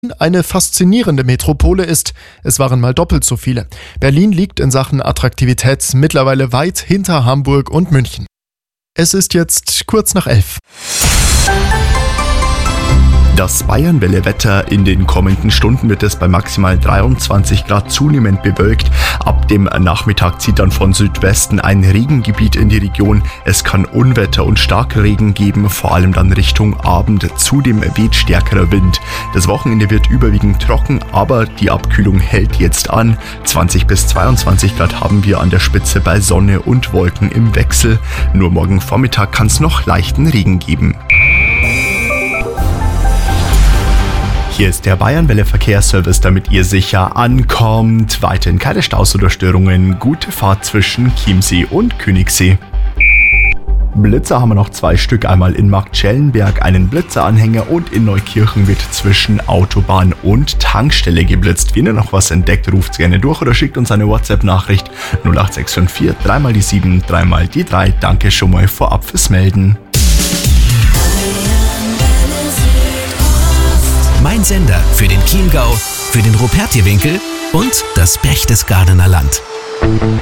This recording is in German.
eine faszinierende Metropole ist. Es waren mal doppelt so viele. Berlin liegt in Sachen Attraktivität mittlerweile weit hinter Hamburg und München. Es ist jetzt kurz nach 11. Das Bayernwelle-Wetter: in den kommenden Stunden wird es bei maximal 23 Grad zunehmend bewölkt. Ab dem Nachmittag zieht dann von Südwesten ein Regengebiet in die Region. Es kann Unwetter und Starkregen geben, vor allem dann Richtung Abend. Zudem weht stärkerer Wind. Das Wochenende wird überwiegend trocken, aber die Abkühlung hält jetzt an. 20 bis 22 Grad haben wir an der Spitze bei Sonne und Wolken im Wechsel. Nur morgen Vormittag kann es noch leichten Regen geben. Hier ist der Bayernwelle Verkehrsservice, damit ihr sicher ankommt. Weiterhin keine Staus oder Störungen. Gute Fahrt zwischen Chiemsee und Königssee. Blitzer haben wir noch 2 Stück. Einmal in Marktschellenberg einen Blitzeranhänger und in Neukirchen wird zwischen Autobahn und Tankstelle geblitzt. Wenn ihr noch was entdeckt, ruft gerne durch oder schickt uns eine WhatsApp-Nachricht 08654 3 die 7 3 die 3. Danke schon mal vorab fürs Melden. Mein Sender für den Chiemgau, für den Rupertiewinkel und das Berchtesgadener Land.